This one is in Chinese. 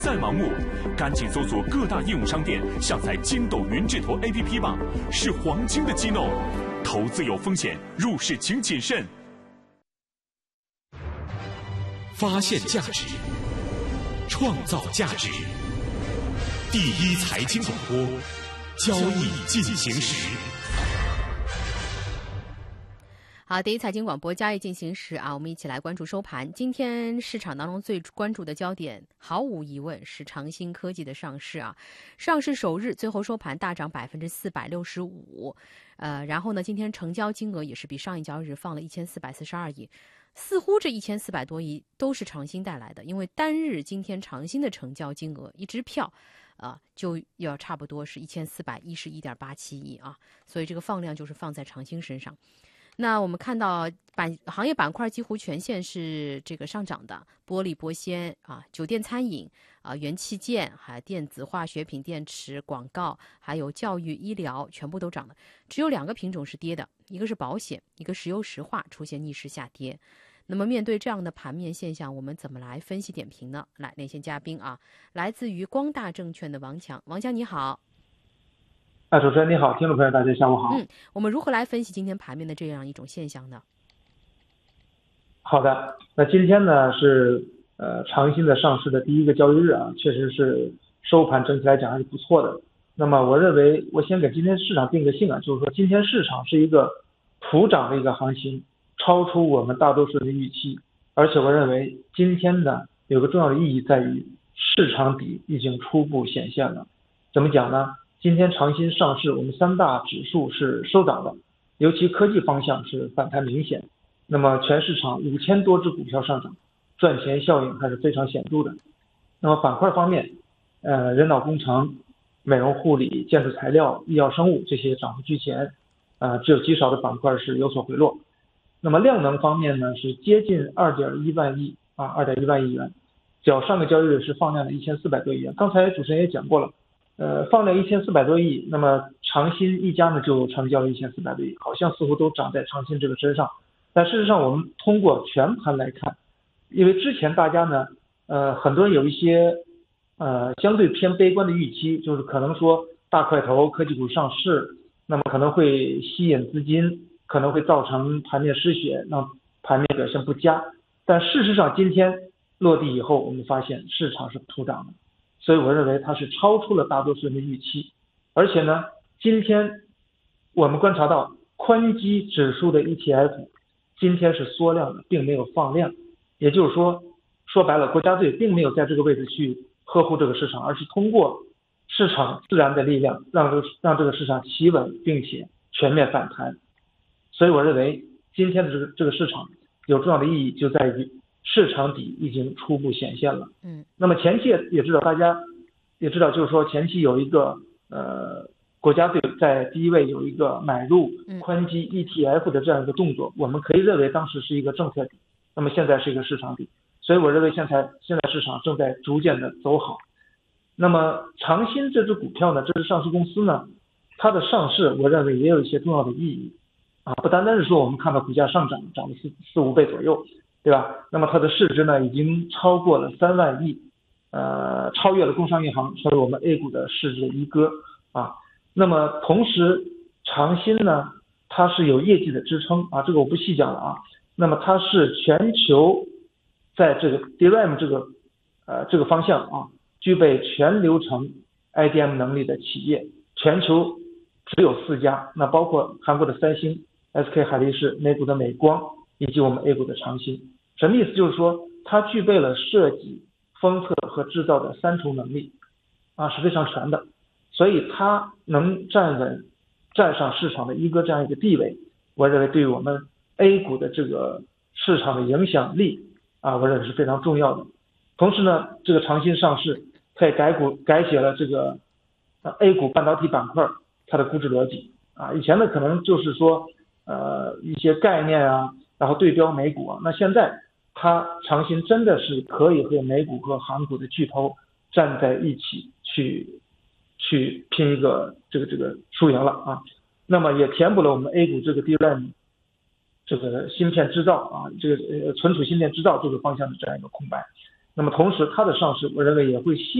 再盲目，赶紧搜索各大应用商店下载金斗云智投 APP 吧，是黄金的激动。投资有风险，入市请谨慎。发现价值，创造价值。第一财经广播，交易进行时。 好，第一财经广播交易进行时我们一起来关注收盘。今天市场当中最关注的焦点，毫无疑问是长鑫科技的上市上市首日最后收盘大涨465%，然后呢，今天成交金额也是比上一交易日放了1442亿，似乎这1400多亿都是长鑫带来的，因为单日今天长鑫的成交金额一支票就要差不多是1411.87亿所以这个放量就是放在长鑫身上。那我们看到行业板块几乎全线是这个上涨的，玻璃玻纤酒店餐饮元器件，还有电子化学品、电池、广告，还有教育医疗，全部都涨了。只有2个品种是跌的，一个是保险，一个石油石化出现逆势下跌。那么面对这样的盘面现象，我们怎么来分析点评呢？来，连线嘉宾来自于光大证券的王强。王强你好。 主持人你好，听众朋友大家下午好。 我们如何来分析今天盘面的这样一种现象呢？ 好的，那今天呢是长鑫的上市的第一个交易日确实是收盘整体来讲还是不错的。那么我认为我先给今天市场定个性就是说今天市场是一个普涨的一个行情，超出我们大多数的预期，而且我认为今天呢有个重要的意义在于市场底已经初步显现了。怎么讲呢？今天长鑫上市，我们3大指数是收涨的，尤其科技方向是反弹明显。那么全市场5000多只股票上涨，赚钱效应还是非常显著的。那么板块方面，人脑工程、美容护理、建筑材料、医药生物这些涨幅居前，只有极少的板块是有所回落。那么量能方面呢，是接近2.1万亿2.1万亿元，较上个交易日是放量了1400多亿元。刚才主持人也讲过了。放量1400多亿，那么长鑫一家呢就成交了1400多亿，好像似乎都涨在长鑫这个身上。但事实上我们通过全盘来看，因为之前大家呢很多人有一些相对偏悲观的预期，就是可能说大块头科技股上市，那么可能会吸引资金，可能会造成盘面失血，让盘面表现不佳。但事实上今天落地以后，我们发现市场是普涨的，所以我认为它是超出了大多数人的预期。而且呢，今天我们观察到宽基指数的 ETF 今天是缩量的，并没有放量。也就是说白了，国家队并没有在这个位置去呵护这个市场，而是通过市场自然的力量让这个市场企稳并且全面反弹。所以我认为今天的这个市场有重要的意义，就在于市场底已经初步显现了。那么前期也知道，大家也知道，就是说前期有一个国家队在第一位有一个买入宽基 ETF 的这样一个动作，我们可以认为当时是一个政策底，那么现在是一个市场底，所以我认为现在市场正在逐渐的走好。那么长鑫这只股票呢，这支上市公司呢，它的上市我认为也有一些重要的意义不单单是说我们看到股价上涨了4-5倍左右，对吧？那么它的市值呢已经超过了3万亿，超越了工商银行，成为我们 A 股的市值的一哥那么同时长鑫呢，它是有业绩的支撑这个我不细讲了那么它是全球在这个 DRAM 这个方向具备全流程 IDM 能力的企业，全球只有4家，那包括韩国的三星、SK 海力士、美股的美光以及我们 A 股的长鑫。什么意思？就是说它具备了设计、封测和制造的3重能力是非常全的，所以它能站上市场的一哥这样一个地位，我认为对于我们 A 股的这个市场的影响力我认为是非常重要的。同时呢，这个长鑫上市，它也改写了这个A 股半导体板块它的估值逻辑以前呢可能就是说一些概念然后对标美股那现在它长鑫真的是可以和美股和韩股的巨头站在一起去拼一个这个输赢了那么也填补了我们 A 股这个 DRAM 这个芯片制造这个存储芯片制造这个方向的这样一个空白。 那么同时它的上市，我认为也会吸